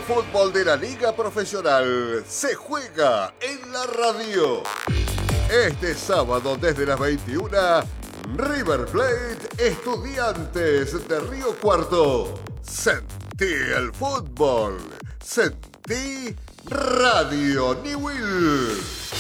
fútbol de la Liga Profesional se juega en la radio. Este sábado desde las 21, River Plate, Estudiantes de Río Cuarto. Sentí el fútbol. Sentí Radio Newell.